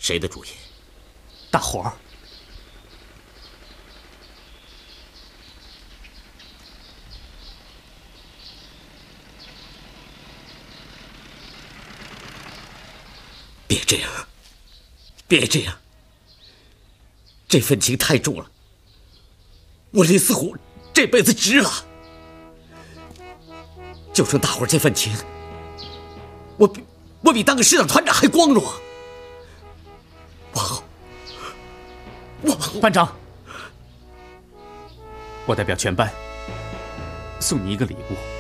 谁的主意？ 大伙儿。 别这样，别这样，这份情太重了。我林思虎这辈子值了，就剩大伙儿这份情，我比当个师长团长还光荣。往后， 班长，我代表全班送你一个礼物。